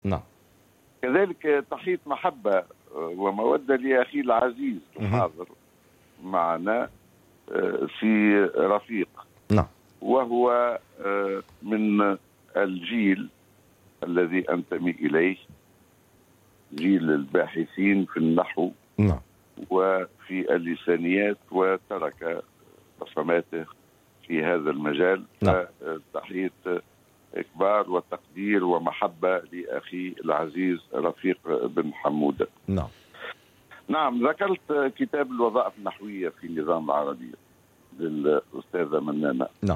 نعم. كذلك تحية محبة ومودة لأخي العزيز الحاضر معنا في رفيق. نعم. وهو من الجيل الذي أنتمي إليه، جيل الباحثين في النحو نعم. وفي اللسانيات، وترك بصماته في هذا المجال. نعم. تحية إكبار وتقدير ومحبة لأخي العزيز رفيق بن حمودة. نعم. نعم، ذكرت كتاب الوظائف النحوية في النظام العربي للأستاذة منانة. نعم.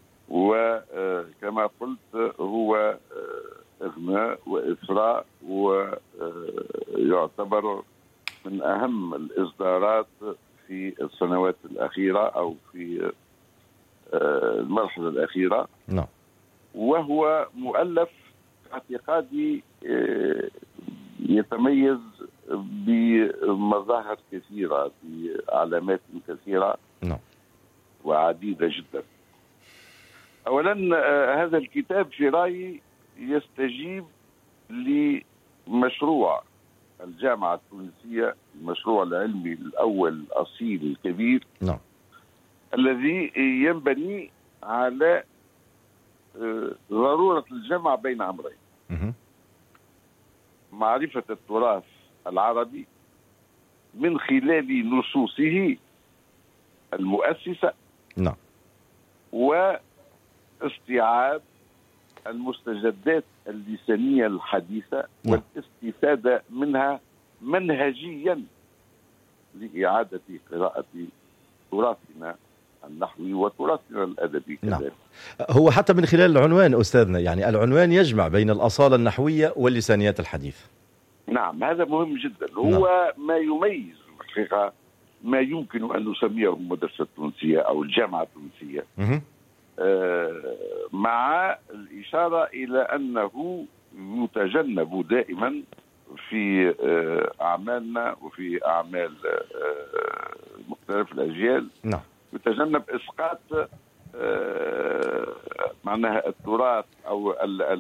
وكما قلت هو إغناء وإثراء، ويعتبر من أهم الإصدارات في السنوات الأخيرة أو في المرحلة الأخيرة. نعم. وهو مؤلف اعتقادي يتميز بمظاهر كثيرة، بعلامات كثيرة وعديدة جدا. أولا هذا الكتاب في رأيي يستجيب لمشروع الجامعة التونسية، المشروع العلمي الأول الأصيل الكبير الذي ينبني على ضرورة الجمع بين أمرين: معرفة التراث العربي من خلال نصوصه المؤسسة، واستيعاب المستجدات اللسانية الحديثة والاستفادة منها منهجيا لإعادة قراءة تراثنا النحوي وتراثنا الأدبي كذلك. هو حتى من خلال العنوان أستاذنا، يعني العنوان يجمع بين الأصالة النحوية واللسانيات الحديثة. نعم، هذا مهم جدا. هو ما يميز الحقيقة ما يمكن أن نسميه المدرسة التونسية أو الجامعة التونسية، مع الإشارة إلى أنه يتجنب دائما في أعمالنا وفي أعمال مختلف الأجيال يتجنب إسقاط معناها التراث أو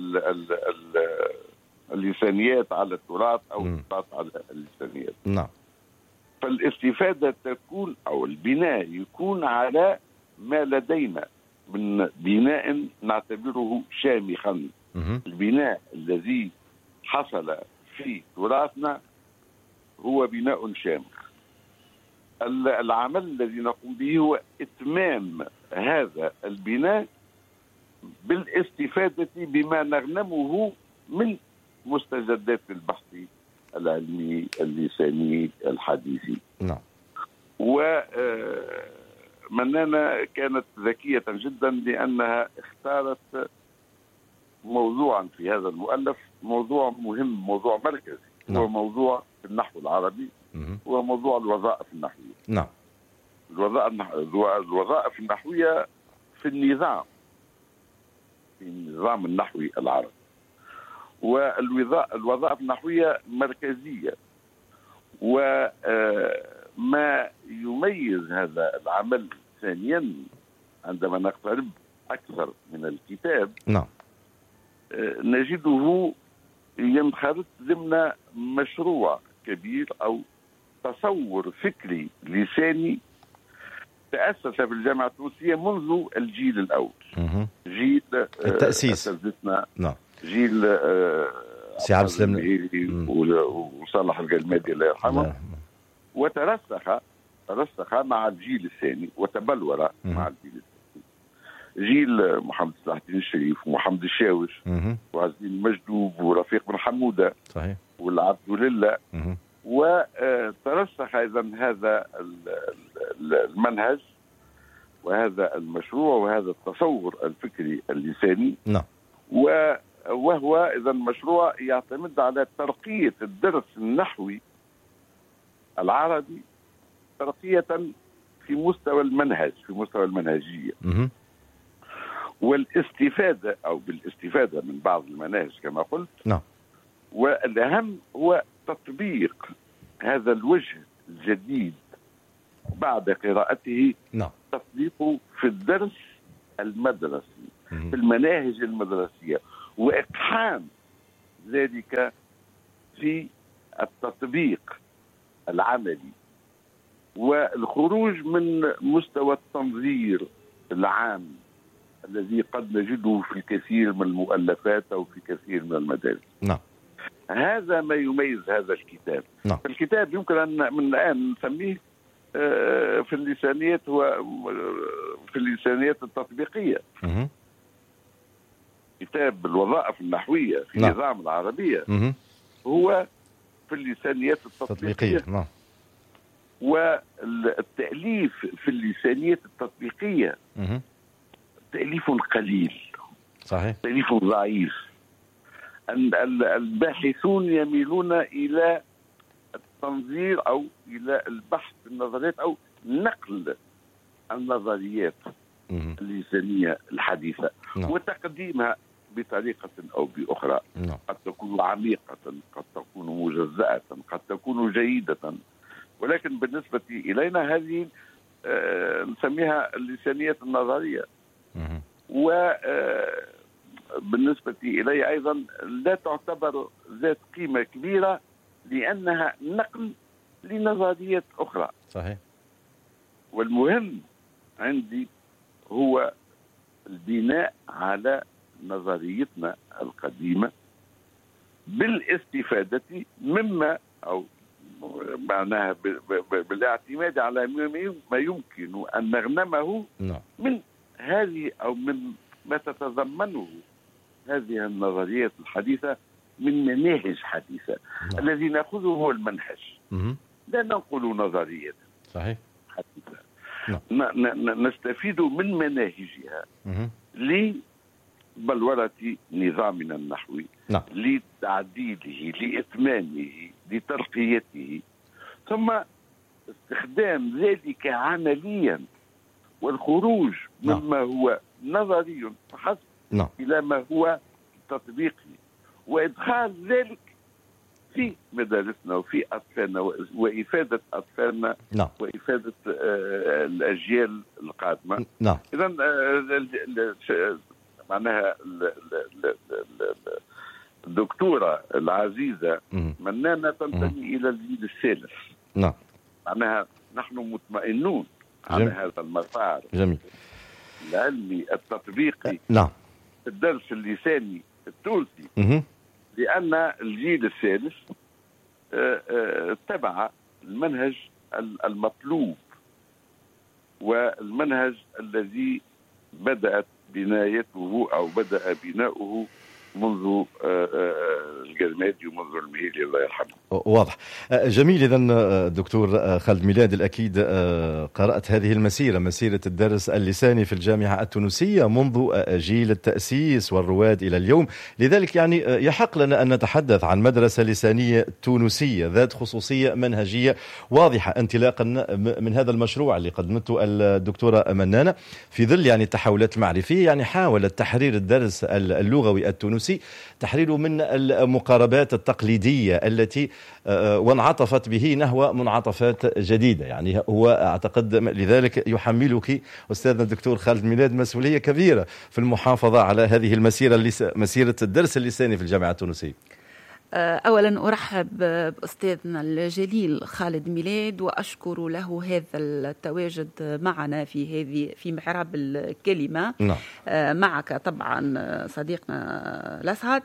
اللسانيات على التراث أو التراث على اللسانيات. فالاستفادة تكون أو البناء يكون على ما لدينا من بناء نعتبره شامخا. البناء الذي حصل في تراثنا هو بناء شامخ. العمل الذي نقوم به هو إتمام هذا البناء بالاستفادة بما نغنمه من مستجدات البحث العلمي اللساني الحديثي. ومنانا كانت ذكية جدا لأنها اختارت موضوعا في هذا المؤلف، موضوع مهم، موضوع مركزي، هو موضوع النحو العربي، هو موضوع الوظائف النحوية. الوظائف النحوية في النظام النحوي العربي. والوظائف النحوية مركزية. وما يميز هذا العمل ثانيا عندما نقترب أكثر من الكتاب نجده ينخرط ضمن مشروع كبير أو تصور فكري لساني تأسس في الجامعة التونسية منذ الجيل الأول، جيل التأسيس، جيل سي عبد السلام وصالح القلمادي الله يرحمه، وترسخ مع الجيل الثاني وتبلور مع الجيل الثاني، جيل محمد صلاح الدين الشريف ومحمد الشاوش وعز الدين المجدوب ورفيق بن حمودة والعبد لله. وترسخ أيضا هذا المنهج وهذا المشروع وهذا التصور الفكري اللساني. وهو إذا مشروع يعتمد على ترقية الدرس النحوي العربي ترقية في مستوى المنهج، في مستوى المنهجية، والاستفادة أو بالاستفادة من بعض المناهج كما قلت. والأهم هو تطبيق هذا الوجه الجديد بعد قراءته، تطبيقه في الدرس المدرسي، في المناهج المدرسية، وإقحام ذلك في التطبيق العملي والخروج من مستوى التنظير العام الذي قد نجده في الكثير من المؤلفات أو في كثير من المدارس. نعم. هذا ما يميز هذا الكتاب. نعم. الكتاب يمكن أن من الآن نسميه في اللسانيات هو في اللسانيات التطبيقية. كتاب الوظائف النحوية في نعم. نظام العربية هو في اللسانيات التطبيقية. نعم. والتأليف في اللسانيات التطبيقية تأليف قليل، صحيح، تأليف ضعيف. الباحثون يميلون إلى التنظير أو إلى البحث في النظريات أو نقل النظريات اللسانية الحديثة وتقديمها بطريقة أو بأخرى. قد تكون عميقة، قد تكون مجزأة، قد تكون جيدة، ولكن بالنسبة إلينا هذه نسميها اللسانيات النظرية. وبالنسبة إلي أيضا لا تعتبر ذات قيمة كبيرة لأنها نقل لنظريات أخرى. صحيح. والمهم عندي هو البناء على نظريتنا القديمة بالاستفادة مما أو معناها بالاعتماد على ما يمكن أن نغنمه من هذه أو من ما تتضمنه هذه النظريات الحديثة من مناهج حديثة. الذي نأخذه هو المنهج، لا ننقل نظريات. صحيح. حديثة. نستفيد من مناهجها لبلورة نظامنا النحوي، لتعديله، لإتمامه، لترقيته، ثم استخدام ذلك عمليا والخروج مما هو نظري فحسب إلى ما هو تطبيقي، وإدخال ذلك في مدارسنا وفي أطفالنا وإفادة أطفالنا وإفادة الأجيال القادمة. إذن معناها الدكتورة العزيزة منانة تنتمي إلى الجيل الثالث. معناها نحن مطمئنون على هذا المسار العلمي التطبيقي في الدرس اللساني التونسي، لأن الجيل الثالث اتبع المنهج المطلوب والمنهج الذي بدأت بنايته أو بدأ بناؤه منذ الجرمادي ومنذ المهيلي الله يرحمه. واضح. جميل. إذن دكتور خالد ميلاد، الأكيد قرأت هذه المسيرة، مسيرة الدرس اللساني في الجامعة التونسية منذ جيل التأسيس والرواد إلى اليوم، لذلك يعني يحق لنا أن نتحدث عن مدرسة لسانية تونسية ذات خصوصية منهجية واضحة انطلاقا من هذا المشروع اللي قدمته الدكتورة منانة في ظل يعني التحولات المعرفية. يعني حاولت تحرير الدرس اللغوي التونسي، تحريره من المقاربات التقليدية التي وانعطفت به نحو منعطفات جديدة. يعني هو أعتقد لذلك يحملك أستاذنا الدكتور خالد ميلاد مسؤولية كبيرة في المحافظة على هذه المسيرة، مسيرة الدرس اللساني في الجامعة التونسية. أولا أرحب بأستاذنا الجليل خالد ميلاد وأشكر له هذا التواجد معنا في محراب الكلمة. معك طبعا صديقنا الأسعد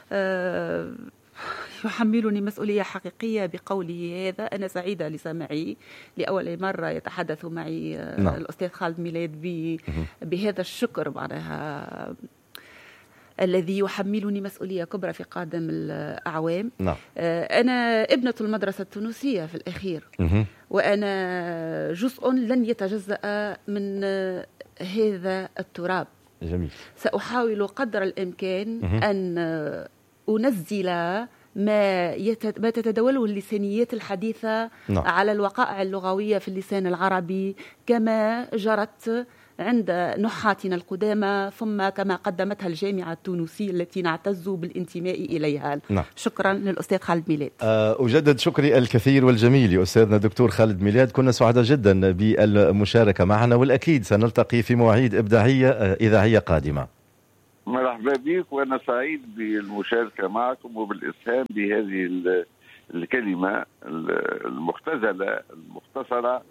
يحملني مسؤولية حقيقية بقوله هذا. أنا سعيدة لسماعي لأول مرة يتحدث معي الأستاذ خالد ميلاد بهذا الشكر معناها الذي يحملني مسؤولية كبرى في قادم الأعوام. أنا ابنة المدرسة التونسية في الأخير، وأنا جزء لن يتجزأ من هذا التراب. جميل. سأحاول قدر الإمكان أن أنزل ما تتداوله اللسانيات الحديثة على الوقائع اللغوية في اللسان العربي كما جرت عند نحاتنا القدامى، ثم كما قدمتها الجامعة التونسية التي نعتز بالانتماء إليها. شكرا للأستاذ خالد ميلاد. أجدد شكري الكثير والجميل لأستاذنا دكتور خالد ميلاد. كنا سعداء جدا بالمشاركة معنا، والأكيد سنلتقي في مواعيد إبداعية إذاعية قادمة. مرحبا. مرحبا بك، وأنا سعيد بالمشاركة معكم وبالإسهام بهذه الكلمة المختزلة المختصرة.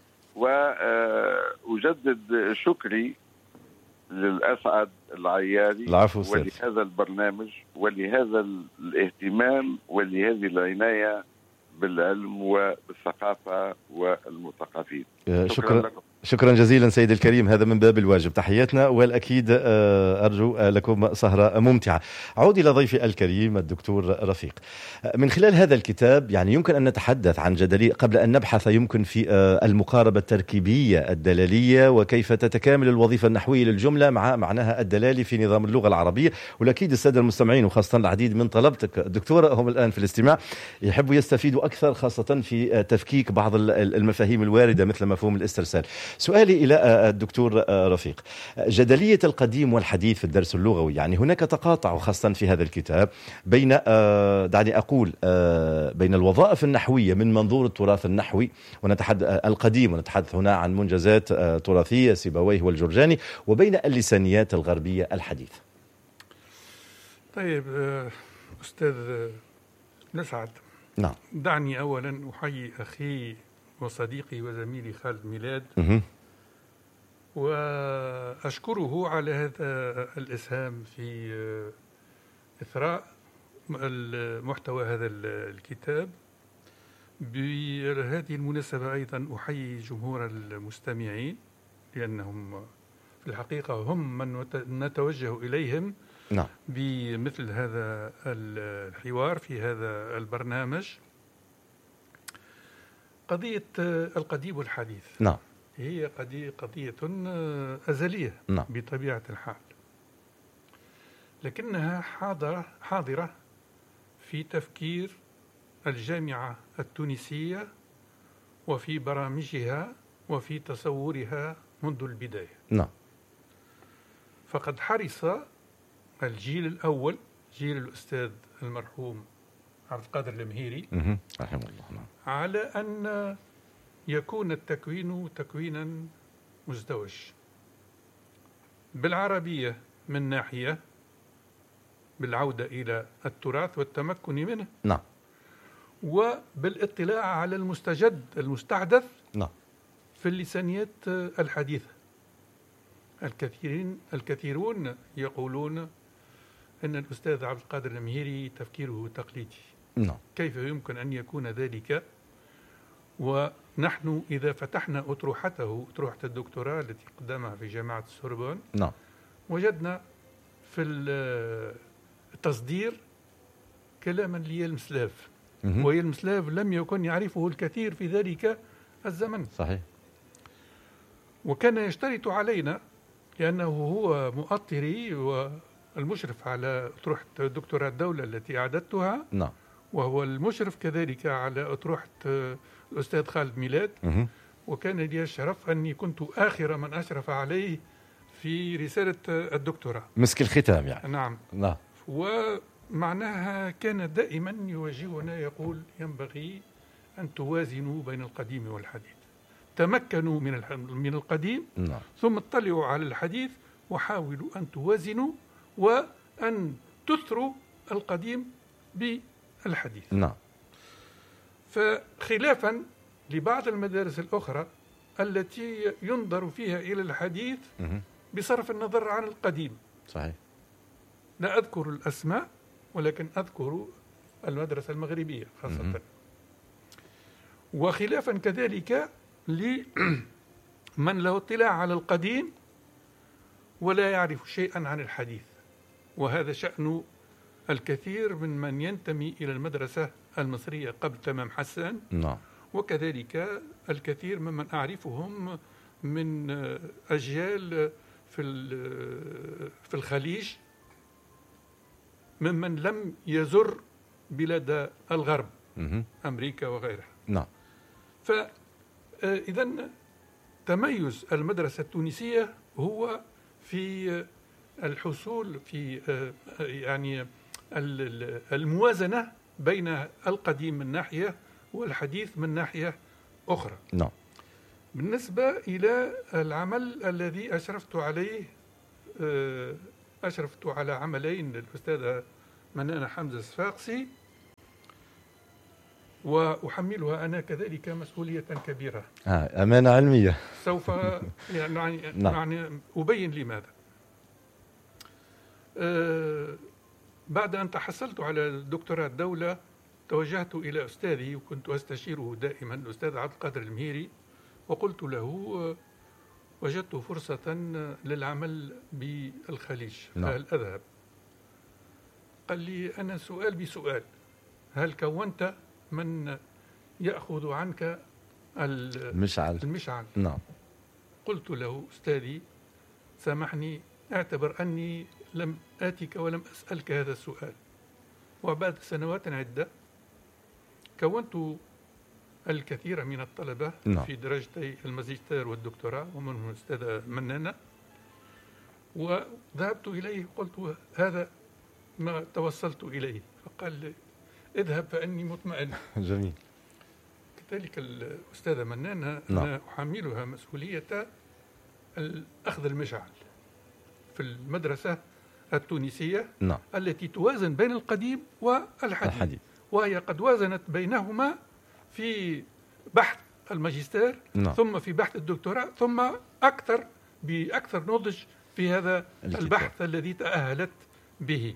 وأجدد شكري للأسعد العياري ولهذا البرنامج ولهذا الاهتمام ولهذه العناية بالعلم وبالثقافة والمثقفين. شكرا لكم. شكرا جزيلا سيد الكريم، هذا من باب الواجب، تحياتنا، والأكيد أرجو لكم سهرة ممتعة. عود إلى ضيفي الكريم الدكتور رفيق. من خلال هذا الكتاب يعني يمكن أن نتحدث عن جدلية قبل أن نبحث يمكن في المقاربة التركيبية الدلالية وكيف تتكامل الوظيفة النحوية للجملة مع معناها الدلالي في نظام اللغة العربية. والأكيد السادة المستمعين وخاصة العديد من طلبتك دكتورة هم الآن في الاستماع يحبوا يستفيدوا أكثر خاصة في تفكيك بعض المفاهيم الواردة مثل مفهوم الاسترسال. سؤالي إلى الدكتور رفيق، جدلية القديم والحديث في الدرس اللغوي، يعني هناك تقاطع خاصة في هذا الكتاب بين دعني أقول بين الوظائف النحوية من منظور التراث النحوي ونتحدث القديم، ونتحدث هنا عن منجزات تراثية سيبويه والجرجاني، وبين اللسانيات الغربية الحديثة. طيب أستاذ نسعد، نعم، دعني أولا أحيي أخي وصديقي وزميلي خالد ميلاد وأشكره على هذا الإسهام في إثراء محتوى هذا الكتاب. بهذه المناسبة أيضا أحيي جمهور المستمعين لأنهم في الحقيقة هم من نتوجه إليهم نعم بمثل هذا الحوار في هذا البرنامج. قضية القديم والحديث نعم هي قضية أزلية نعم بطبيعة الحال، لكنها حاضرة في تفكير الجامعة التونسية وفي برامجها وفي تصورها منذ البداية. نعم. فقد حرص الجيل الأول، جيل الأستاذ المرحوم عبد القادر المهيري رحمه الله على أن يكون التكوين تكوينا مزدوج بالعربية من ناحية بالعودة إلى التراث والتمكن منه، نعم، وبالاطلاع على المستجد المستحدث نعم في اللسانيات الحديثة. الكثيرون يقولون أن الأستاذ عبد القادر المهيري تفكيره تقليدي. نعم. كيف يمكن أن يكون ذلك ونحن إذا فتحنا أطروحة الدكتوراه التي قدمها في جامعة السوربون نعم وجدنا في التصدير كلاما ليلمسلاف، ويلمسلاف لم يكن يعرفه الكثير في ذلك الزمن. صحيح. وكان يشترط علينا لأنه هو مؤطري والمشرف على أطروحة دكتوراه الدولة التي أعددتها، نعم، وهو المشرف كذلك على أطروحة الأستاذ خالد ميلاد، وكان لي الشرف أني كنت آخر من أشرف عليه في رسالة الدكتوراه، مسك الختام يعني. نعم. نعم. ومعناها كان دائما يوجهنا يقول ينبغي أن توازنوا بين القديم والحديث، تمكنوا من القديم، نعم، ثم اطلعوا على الحديث وحاولوا أن توازنوا وأن تثروا القديم بالحديث. نعم. فخلافا لبعض المدارس الأخرى التي ينظر فيها إلى الحديث بصرف النظر عن القديم. صحيح. لا أذكر الأسماء ولكن أذكر المدرسة المغربية خاصة. وخلافا كذلك لمن له اطلاع على القديم ولا يعرف شيئا عن الحديث، وهذا شأن الكثير من ينتمي إلى المدرسة المصرية قبل تمام حسان. نعم. وكذلك الكثير ممن أعرفهم من أجيال في الخليج ممن لم يزر بلاد الغرب، أمريكا وغيرها. نعم. فإذن تميز المدرسة التونسية هو في الحصول في يعني الموازنة بين القديم من ناحية والحديث من ناحية أخرى. نعم. بالنسبة إلى العمل الذي أشرفت عليه أشرفت على عملين للأستاذة منانة حمزة الصفاقسي، وأحملها أنا كذلك مسؤولية كبيرة. أمانة علمية. سوف يعني أبين لماذا. بعد أن تحصلت على الدكتوراه الدولة توجهت إلى أستاذي وكنت أستشيره دائما الأستاذ عبد القادر المهيري، وقلت له وجدت فرصة للعمل بالخليج، فهل أذهب؟ قال لي أنا سؤال بسؤال، هل كونت من يأخذ عنك المشعل؟ نعم. قلت له أستاذي سامحني، اعتبر أني لم آتك ولم أسألك هذا السؤال. وبعد سنوات عدة كونت الكثير من الطلبة في درجتي الماجستير والدكتوراه ومنهم الأستاذة منانة، وذهبت إليه وقلت هذا ما توصلت إليه، فقال لي اذهب فأني مطمئن. جميل. كذلك الأستاذة منانة أنا أحملها مسؤولية أخذ المشعل في المدرسة التونسية التي توازن بين القديم والحديث، وهي قد وازنت بينهما في بحث الماجستير ثم في بحث الدكتوراه ثم بأكثر نضج في هذا البحث الذي تأهلت به.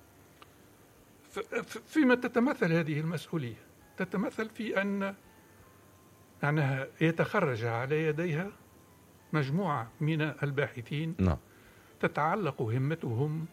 فيما تتمثل هذه المسؤولية؟ تتمثل في أن معناها يتخرج على يديها مجموعة من الباحثين تتعلق همتهم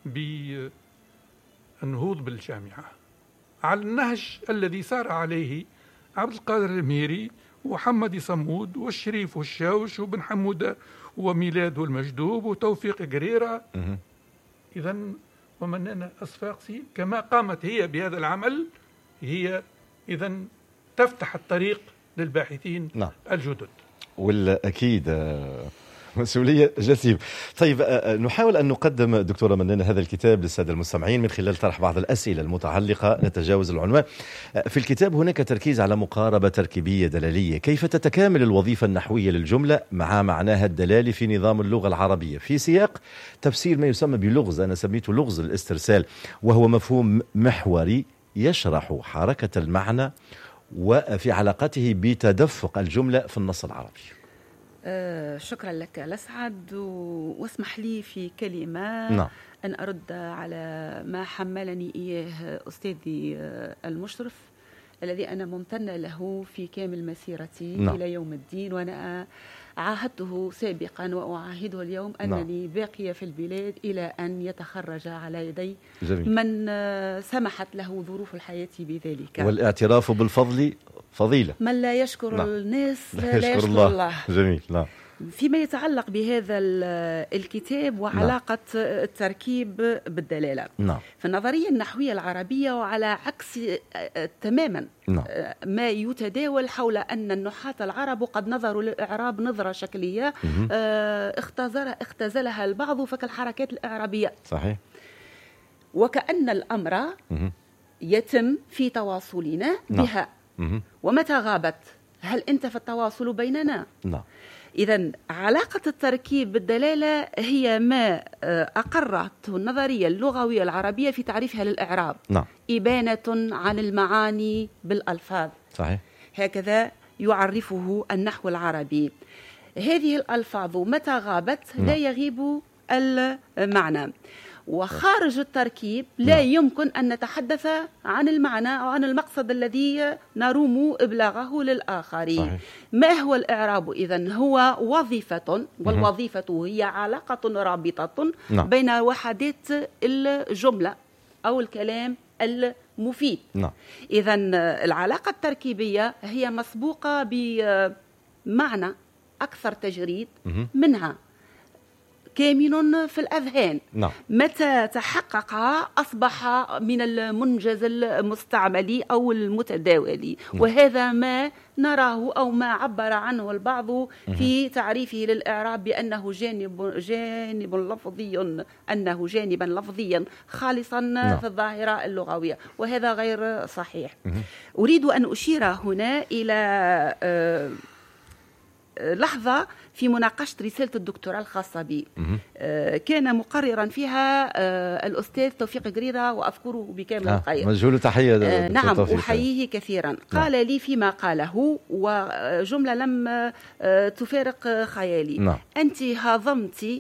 بالنهوض بالجامعة على النهج الذي سار عليه عبد القادر المهيري ومحمد صمود والشريف والشاوش وبن حمودة وميلاد والمجدوب وتوفيق قريرة. إذن ومنانة الصفاقسي كما قامت هي بهذا العمل هي إذن تفتح الطريق للباحثين الجدد. والأكيد مسؤولية جسيمة. طيب نحاول أن نقدم دكتورة منانة هذا الكتاب للسادة المستمعين من خلال طرح بعض الأسئلة المتعلقة، نتجاوز العنوان. في الكتاب هناك تركيز على مقاربة تركيبية دلالية، كيف تتكامل الوظيفة النحوية للجملة مع معناها الدلالي في نظام اللغة العربية في سياق تفسير ما يسمى بلغز، أنا سميته لغز الاسترسال، وهو مفهوم محوري يشرح حركة المعنى وفي علاقته بتدفق الجملة في النص العربي. شكرا لك الأسعد، واسمح لي في كلمة أن أرد على ما حملني إياه أستاذي المشرف الذي أنا ممتنة له في كامل مسيرتي إلى يوم الدين، وأنا عاهدته سابقا وأعاهده اليوم أنني باقية في البلاد إلى أن يتخرج على يدي من سمحت له ظروف الحياة بذلك. والاعتراف بالفضل فضيلة، من لا يشكر الناس لا يشكر الله. جميل. فيما يتعلق بهذا الكتاب وعلاقة التركيب بالدلالة في النظرية النحوية العربية، وعلى عكس تماما ما يتداول حول أن النحاة العرب قد نظروا للإعراب نظرة شكلية اختزلها البعض فكالحركات الإعرابية. صحيح. وكأن الأمر يتم في تواصلنا بها، ومتى غابت هل أنت في التواصل بيننا؟ إذن علاقة التركيب بالدلالة هي ما أقرته النظرية اللغوية العربية في تعريفها للإعراب. إبانة عن المعاني بالألفاظ. صحيح. هكذا يعرفه النحو العربي. هذه الألفاظ متى غابت لا يغيب المعنى، وخارج التركيب لا يمكن أن نتحدث عن المعنى أو عن المقصد الذي نروم إبلاغه للآخرين. صحيح. ما هو الإعراب إذن؟ هو وظيفة، والوظيفة هي علاقة رابطة بين وحدات الجملة أو الكلام المفيد. إذن العلاقة التركيبية هي مسبوقة بمعنى أكثر تجريد منها كامن في الأذهان. متى تحقق أصبح من المنجز المستعمل أو المتداول، وهذا ما نراه أو ما عبر عنه البعض في تعريفه للإعراب بأنه جانب لفظي، أنه جانبا لفظيا خالصا في الظاهرة اللغوية، وهذا غير صحيح. أريد أن أشير هنا إلى لحظة في مناقشة رسالة الدكتوراه الخاصة بي، كان مقررا فيها الأستاذ توفيق قريرة، وأذكره بكامل الخير، مجهول تحية. نعم، أحييه كثيرا. قال لي فيما قاله وجملة لم تفارق خيالي: أنت هضمت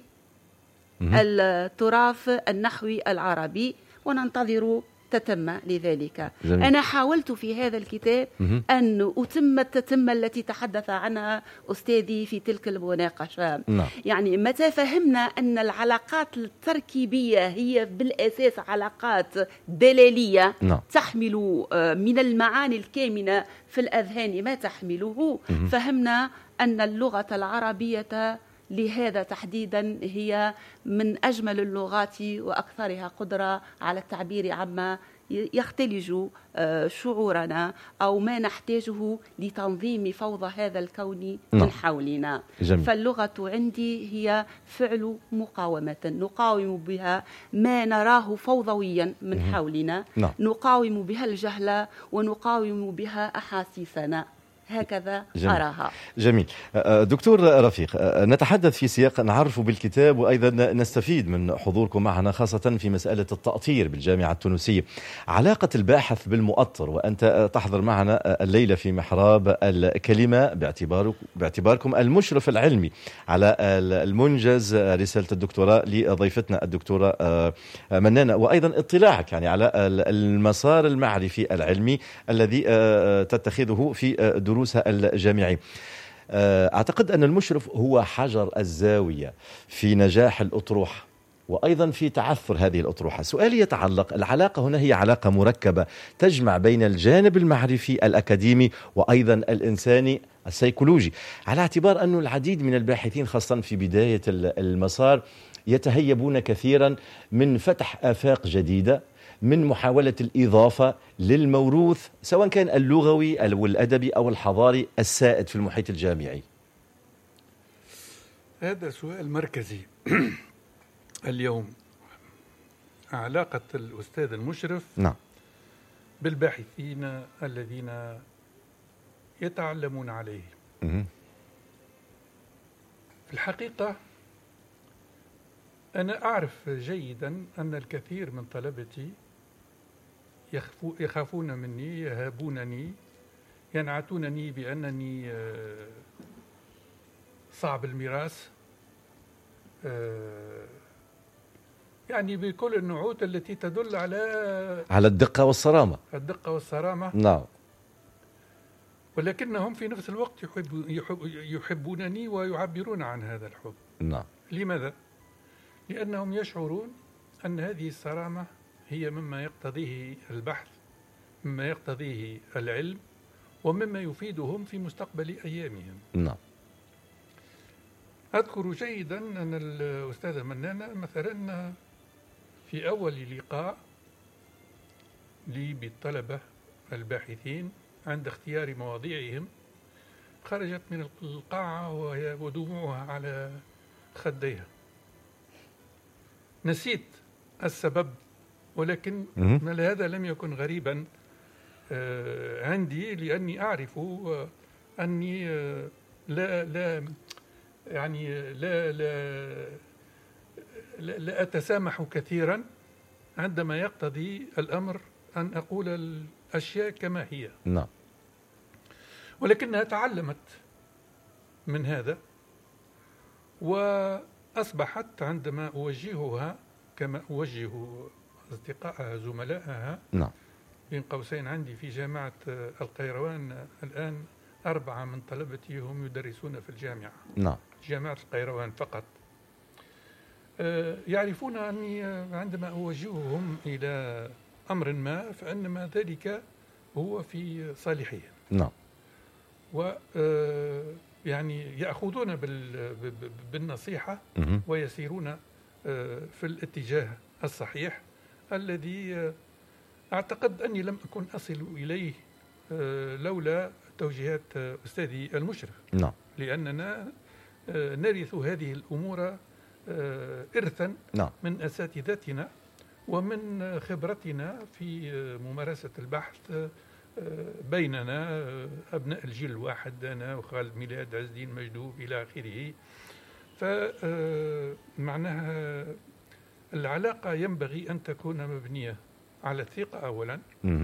التراث النحوي العربي وننتظر تتمة لذلك. جميل. أنا حاولت في هذا الكتاب أن أتم التتمة التي تحدث عنها أستاذي في تلك المناقشة. يعني متى فهمنا أن العلاقات التركيبية هي بالأساس علاقات دلالية تحمل من المعاني الكامنة في الأذهان ما تحمله، فهمنا أن اللغة العربية لهذا تحديدا هي من أجمل اللغات وأكثرها قدرة على التعبير عما يختلج شعورنا أو ما نحتاجه لتنظيم فوضى هذا الكون من حولنا. جميل. فاللغة عندي هي فعل مقاومة، نقاوم بها ما نراه فوضويا من حولنا، نقاوم بها الجهل ونقاوم بها أحاسيسنا، هكذا أراها. جميل. دكتور رفيق، نتحدث في سياق نعرف بالكتاب وأيضا نستفيد من حضوركم معنا، خاصة في مسألة التأطير بالجامعة التونسية. علاقة الباحث بالمؤطر، وأنت تحضر معنا الليلة في محراب الكلمة باعتباركم المشرف العلمي على المنجز رسالة الدكتوراه لضيفتنا الدكتورة منانة، وأيضا اطلاعك يعني على المسار المعرفي العلمي الذي تتخذه في دروسها الجامعية. أعتقد أن المشرف هو حجر الزاوية في نجاح الأطروحة وأيضا في تعثر هذه الأطروحة. سؤالي يتعلق، العلاقة هنا هي علاقة مركبة تجمع بين الجانب المعرفي الأكاديمي وأيضا الإنساني السيكولوجي، على اعتبار أن العديد من الباحثين خاصة في بداية المسار يتهيبون كثيرا من فتح آفاق جديدة، من محاولة الإضافة للموروث سواء كان اللغوي أو الأدبي أو الحضاري السائد في المحيط الجامعي. هذا سؤال مركزي اليوم، علاقة الأستاذ المشرف بالباحثين الذين يتعلمون عليه. في الحقيقة أنا أعرف جيدا أن الكثير من طلبتي يخافون مني، يهابونني، ينعتونني بأنني صعب الميراث، يعني بكل النعوت التي تدل على الدقة والصرامة. الدقة والصرامة. نعم. ولكنهم في نفس الوقت يحبونني ويعبرون عن هذا الحب. نعم. لماذا؟ لأنهم يشعرون أن هذه الصرامة هي مما يقتضيه البحث، مما يقتضيه العلم، ومما يفيدهم في مستقبل أيامهم. نعم. أذكر جيدا أن الأستاذة منانة مثلا في أول لقاء لي بالطلبة الباحثين عند اختيار مواضيعهم خرجت من القاعة ودموعها على خديها. نسيت السبب، ولكن هذا لم يكن غريبا عندي، لأني أعرف أني لا أتسامح كثيرا عندما يقتضي الأمر أن أقول الأشياء كما هي. نعم. ولكنها تعلمت من هذا، وأصبحت عندما أوجهها كما أوجه أصدقائها زملائها. نعم. بين قوسين عندي في جامعة القيروان الآن 4 من طلبتي هم يدرسون في الجامعة. نعم. جامعة القيروان فقط. يعرفون أني عندما أوجههم إلى أمر ما فإنما ذلك هو في صالحهم. نعم. يعني يأخذون بالنصيحة ويسيرون في الاتجاه الصحيح الذي أعتقد أني لم أكن أصل إليه لولا توجيهات أستاذي المشرف. نعم. لأننا نرث هذه الأمور إرثا من أساتذتنا ومن خبرتنا في ممارسة البحث بيننا أبناء الجيل الواحد، أنا وخالد ميلاد، عز الدين مجدوب إلى آخره. فمعناها العلاقة ينبغي أن تكون مبنية على الثقة أولا،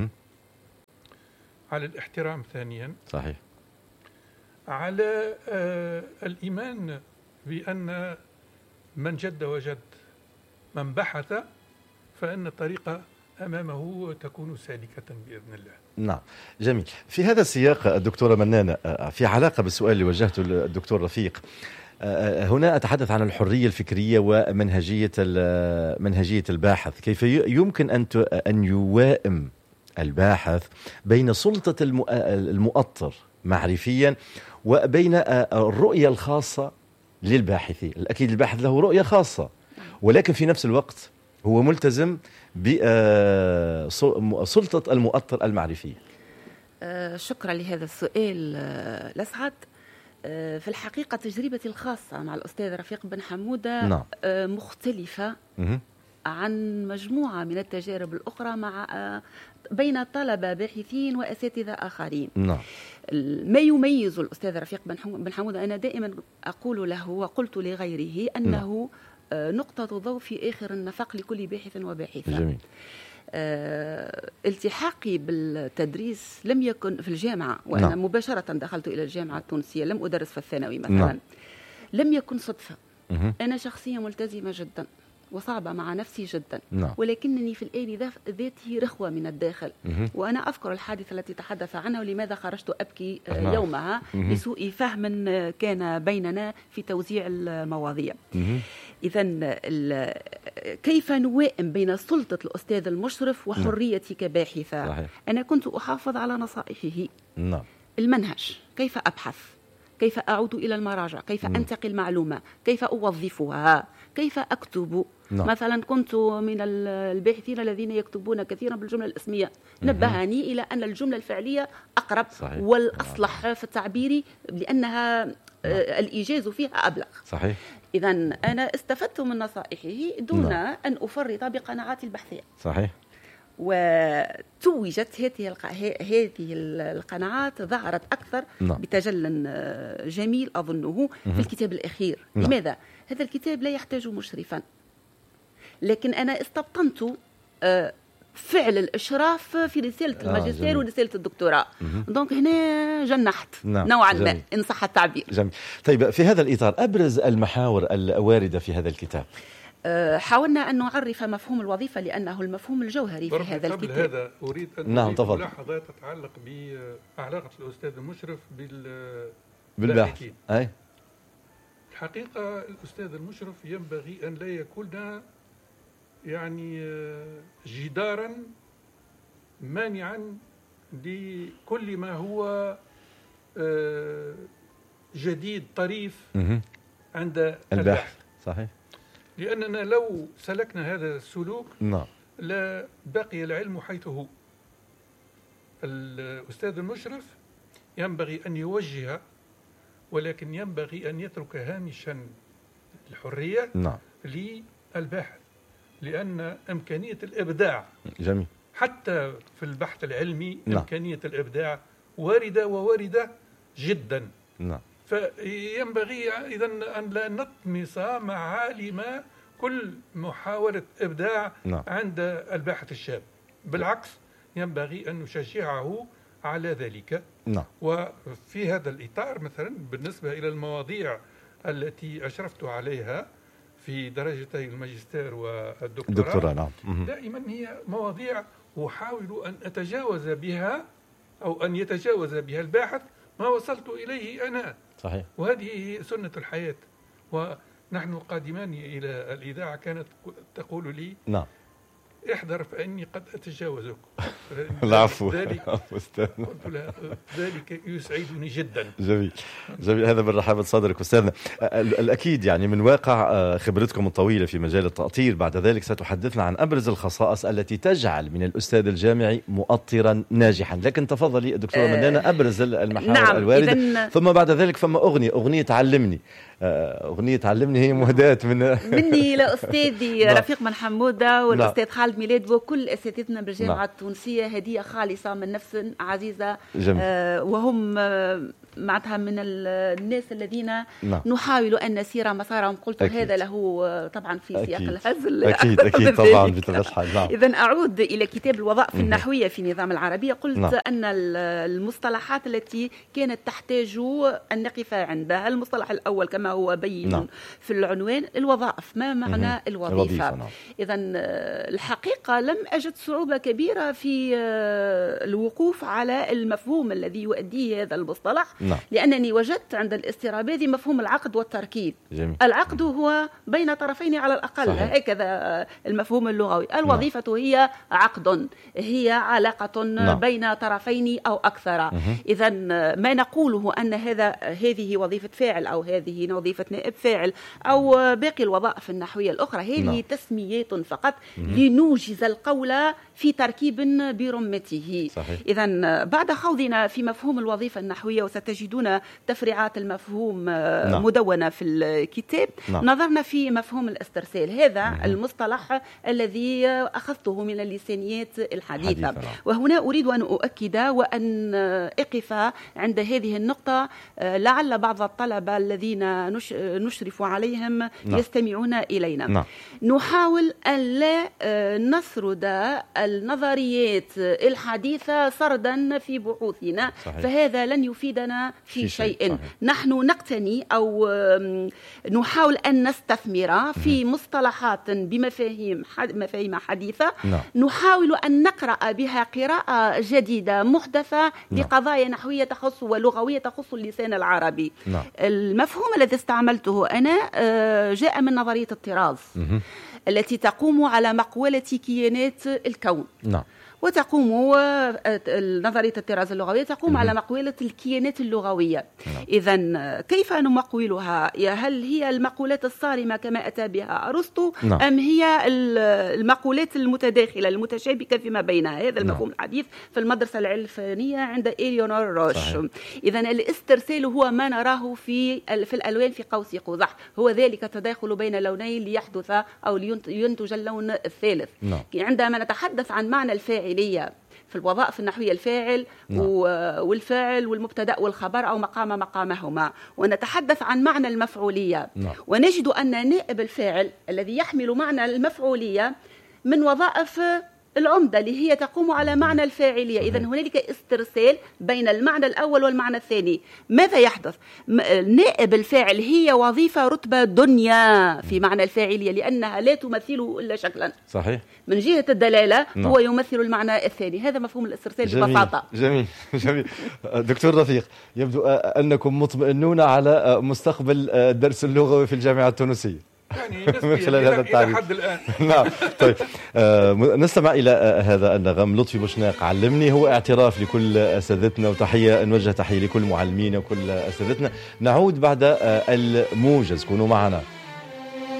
على الاحترام ثانيا، صحيح، على الإيمان بأن من جد وجد، من بحث فإن الطريقة أمامه تكون سالكة بإذن الله. نعم، جميل. في هذا السياق الدكتورة منانة، في علاقة بالسؤال اللي وجهته للدكتور رفيق، هنا أتحدث عن الحرية الفكرية ومنهجية الباحث. كيف يمكن أن يوائم الباحث بين سلطة المؤطر معرفيا وبين الرؤية الخاصة للباحثين؟ الأكيد الباحث له رؤية خاصة، ولكن في نفس الوقت هو ملتزم بسلطة المؤطر المعرفية. شكرا لهذا السؤال الأسعد. في الحقيقة تجربتي الخاصة مع الأستاذ رفيق بن حمودة مختلفة عن مجموعة من التجارب الأخرى بين طلبة باحثين وأساتذة آخرين. ما يميز الأستاذ رفيق بن حمودة، أنا دائما أقول له وقلت لغيره أنه نقطة ضوء في آخر النفق لكل باحث وباحثة. جميل. التحاقي بالتدريس لم يكن في الجامعة، وأنا مباشرة دخلت إلى الجامعة التونسية، لم أدرس في الثانوي مثلا. لم يكن صدفة. أنا شخصية ملتزمة جدا وصعبة مع نفسي جدا، ولكنني في الآن ذاتي رخوة من الداخل. وأنا أذكر الحادثة التي تحدث عنها ولماذا خرجت أبكي يومها لسوء فهم كان بيننا في توزيع المواضيع. إذن كيف نوائم بين سلطة الأستاذ المشرف وحريتي كباحثة؟ أنا كنت أحافظ على نصائحه. المنهج، كيف أبحث، كيف أعود إلى المراجع، كيف أنتقل معلومة، كيف أوظفها، كيف أكتب. مثلا كنت من الباحثين الذين يكتبون كثيرا بالجملة الاسمية. نبهني إلى أن الجملة الفعلية أقرب والأصلح في التعبير، لأنها الإيجاز فيها أبلغ. صحيح. إذن أنا استفدت من نصائحه دون أن أفرط بقناعاتي البحثية. صحيح. وتوجت هذه القناعات، ظهرت أكثر بتجل جميل أظنه في الكتاب الأخير. لماذا؟ هذا الكتاب لا يحتاج مشرفا، لكن أنا استبطنت فعل الإشراف في رسالة الماجستير ورسالة الدكتوراه. دونك هنا جنحت نوعا ما إن صح التعبير. جميل. طيب، في هذا الإطار أبرز المحاور الواردة في هذا الكتاب؟ حاولنا أن نعرف مفهوم الوظيفة لأنه المفهوم الجوهري في هذا الكتاب. قبل هذا أريد أن ملاحظة تتعلق بعلاقة الأستاذ المشرف بالباحث. الحقيقة الأستاذ المشرف ينبغي أن لا يكون يعني جدارا مانعا لكل ما هو جديد طريف عند الباحث. صحيح. لأننا لو سلكنا هذا السلوك لا بقي العلم حيث هو. الأستاذ المشرف ينبغي أن يوجه، ولكن ينبغي أن يترك هامشا الحرية للباحث، لأن إمكانية الإبداع جميل حتى في البحث العلمي إمكانية الإبداع واردة جدا. فينبغي إذن أن لا نطمس معالم كل محاولة إبداع عند الباحث الشاب، بالعكس ينبغي أن نشجعه على ذلك. وفي هذا الإطار مثلا بالنسبة إلى المواضيع التي أشرفت عليها في درجتي الماجستير والدكتوراه، دائما هي مواضيع أحاول أن أتجاوز بها أو أن يتجاوز بها الباحث ما وصلت إليه أنا. صحيح. وهذه سنة الحياة. ونحن قادمان إلى الإذاعة كانت تقول لي احذر فإني قد أتجاوزك. العفو. قلت لها ذلك يسعدني جدا. جميل. هذا من رحابة صدرك أستاذنا. الأكيد يعني من واقع خبرتكم الطويلة في مجال التأطير، بعد ذلك ستحدثنا عن أبرز الخصائص التي تجعل من الأستاذ الجامعي مؤطرا ناجحا. لكن تفضلي دكتورة منانة، أبرز المحاور الواردة. ثم بعد ذلك فما أغنية تعلمني. أغنية علمني هي مهداة مني لأستاذي رفيق بن حمودة والأستاذ خالد ميلاد وكل أساتذتنا بالجامعة التونسية. هدية خالصة من نفس عزيزة. وهم معناتها من الناس الذين نحاول أن نسير مسارهم. قلت أكيد. هذا له طبعا في سياق الهزل. أكيد طبعا بطبيعة الحال. إذن أعود إلى كتاب الوظائف النحوية في النظام العربي. قلت أن المصطلحات التي كانت تحتاج أن نقف عندها، المصطلح الأول كما هو بين في العنوان الوظائف. ما معنى الوظيفة؟ إذن الحقيقة لم أجد صعوبة كبيرة في الوقوف على المفهوم الذي يؤديه هذا المصطلح. لأنني وجدت عند الاسترابادي مفهوم العقد والتركيب. العقد هو بين طرفين على الأقل. هكذا المفهوم اللغوي. الوظيفة هي عقد، هي علاقة بين طرفين أو أكثر. إذن ما نقوله أن هذه وظيفة فاعل أو هذه وظيفة نائب فاعل أو باقي الوظائف النحوية الأخرى، هذه تسميات فقط لنوجز القول في تركيب برمته. إذن بعد خوضنا في مفهوم الوظيفة النحوية، وستجدون تفريعات المفهوم مدونة في الكتاب، نظرنا في مفهوم الاسترسال. هذا المصطلح الذي أخذته من اللسانيات الحديثة. وهنا أريد أن أؤكد وأن أقف عند هذه النقطة، لعل بعض الطلبة الذين نشرف عليهم يستمعون إلينا. نحاول أن لا نسرد النظريات الحديثة سردا في بحوثنا، فهذا لن يفيدنا في شيء. نحن نقتني أو نحاول أن نستثمر في مصطلحات بمفاهيم حديثة. نحاول أن نقرأ بها قراءة جديدة محدثة لقضايا نحوية تخص ولغوية تخص اللسان العربي. المفهوم الذي استعملته أنا جاء من نظرية الطراز التي تقوم على مقولة كيانات الكون. وتقوم نظرية الطراز اللغوية تقوم على مقولة الكيانات اللغوية. إذن كيف نمقولها؟ هل هي المقولات الصارمة كما أتى بها أرسطو أم هي المقولات المتداخلة المتشابكة فيما بينها؟ هذا المفهوم الحديث في المدرسة العلفانية عند إليونور روش. إذن الاسترسال هو ما نراه في الألوان في قوس قزح، هو ذلك التداخل بين لونين ليحدث أو لينتج اللون الثالث. عندما نتحدث عن معنى الفاعل في الوظائف النحوية، الفاعل والفاعل والمبتدأ والخبر أو مقامهما، ونتحدث عن معنى المفعولية، ونجد أن نائب الفاعل الذي يحمل معنى المفعولية من وظائف العمدة اللي هي تقوم على معنى الفاعلية. إذن هنالك استرسال بين المعنى الأول والمعنى الثاني. ماذا يحدث؟ نائب الفاعل هي وظيفة رتبة دنيا في معنى الفاعلية، لأنها لا تمثله إلا شكلا. من جهة الدلالة هو يمثل المعنى الثاني. هذا مفهوم الاسترسال ببساطة. جميل. دكتور رفيق، يبدو أنكم مطمئنون على مستقبل الدرس اللغوي في الجامعة التونسية من خلال هذا التعريف لحد الآن. نعم. طيب نستمع إلى هذا النغم لطفي بوشناق علمني. هو اعتراف لكل أساتذتنا، وتحية نوجه تحية لكل معلمين وكل أساتذتنا. نعود بعد الموجز، كونوا معنا.